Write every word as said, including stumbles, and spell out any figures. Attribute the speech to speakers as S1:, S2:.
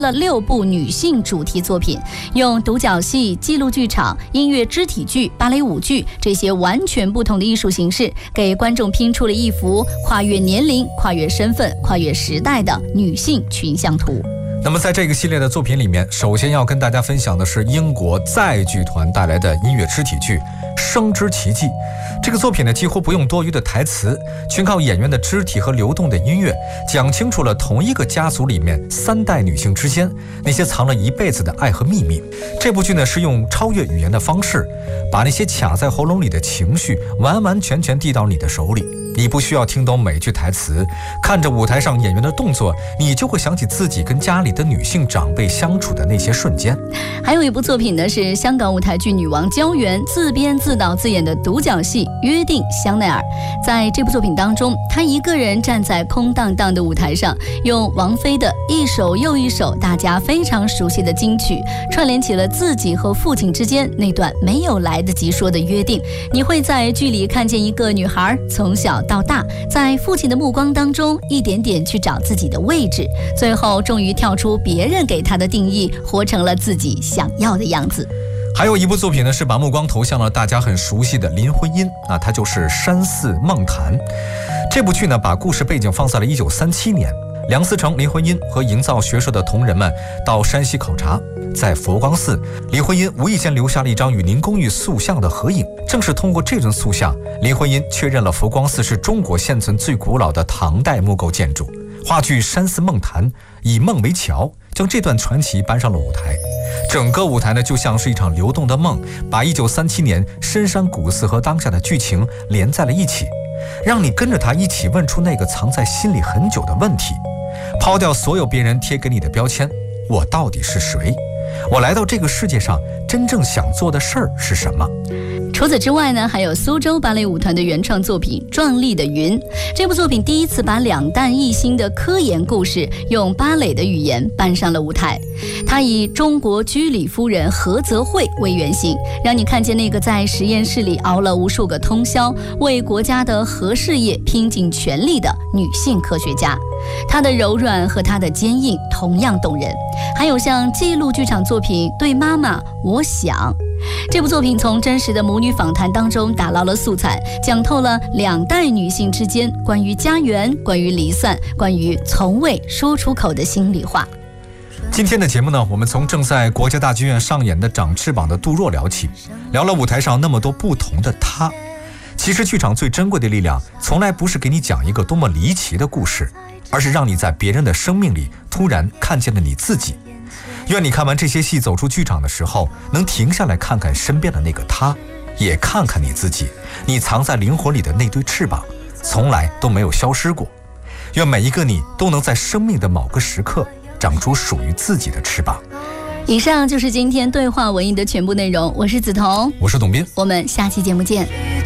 S1: 了六部女性主题作品，用独角戏、记录剧场、音乐肢体剧、芭蕾舞剧这些完全不同的艺术形式，给观众拼出了一幅跨越年龄、跨越身份、跨越时代的女性群像图。
S2: 那么在这个系列的作品里面，首先要跟大家分享的是英国再剧团带来的音乐肢体剧《生之奇迹》。这个作品呢，几乎不用多余的台词，全靠演员的肢体和流动的音乐，讲清楚了同一个家族里面三代女性之间那些藏了一辈子的爱和秘密。这部剧呢，是用超越语言的方式，把那些卡在喉咙里的情绪完完全全递到你的手里。你不需要听懂每句台词，看着舞台上演员的动作，你就会想起自己跟家里的女性长辈相处的那些瞬间。
S1: 还有一部作品呢，是香港舞台剧女王焦元自编自导自演的独角戏《约定香奈儿》。在这部作品当中，她一个人站在空荡荡的舞台上，用王菲的一首又一首大家非常熟悉的金曲，串联起了自己和父亲之间那段没有来得及说的约定。你会在剧里看见一个女孩从小到大，在父亲的目光当中一点点去找自己的位置，最后终于跳出别人给她的定义，活成了自己想要的样子。
S2: 还有一部作品呢，是把目光投向了大家很熟悉的林徽因啊，它就是《山寺梦谈》。这部剧呢，把故事背景放在了一九三七年，梁思成、林徽因和营造学社的同仁们到山西考察，在佛光寺，林徽因无意间留下了一张与宁公寓塑像的合影。正是通过这尊塑像，林徽因确认了佛光寺是中国现存最古老的唐代木构建筑。话剧《山寺梦谈》以梦为桥，将这段传奇搬上了舞台。整个舞台呢，就像是一场流动的梦，把一九三七年深山古寺和当下的剧情连在了一起，让你跟着他一起问出那个藏在心里很久的问题，抛掉所有别人贴给你的标签。我到底是谁？我来到这个世界上真正想做的事儿是什么？
S1: 除此之外呢，还有苏州芭蕾舞团的原创作品《壮丽的云》。这部作品第一次把两弹一星的科研故事用芭蕾的语言搬上了舞台。它以中国居里夫人何泽慧为原型，让你看见那个在实验室里熬了无数个通宵，为国家的核事业拼尽全力的女性科学家。她的柔软和她的坚硬同样动人。还有像记录剧场作品《对妈妈我想》。这部作品从真实的母女访谈当中打捞了素材，讲透了两代女性之间关于家园、关于离散、关于从未说出口的心里话。
S2: 今天的节目呢，我们从正在国家大剧院上演的《长翅膀的杜若》聊起，聊了舞台上那么多不同的她。其实剧场最珍贵的力量，从来不是给你讲一个多么离奇的故事，而是让你在别人的生命里突然看见了你自己。愿你看完这些戏走出剧场的时候，能停下来看看身边的那个他，也看看你自己，你藏在灵魂里的那对翅膀从来都没有消失过。愿每一个你都能在生命的某个时刻长出属于自己的翅膀。
S1: 以上就是今天对话文艺的全部内容，我是梓潼，
S2: 我是董斌，
S1: 我们下期节目见。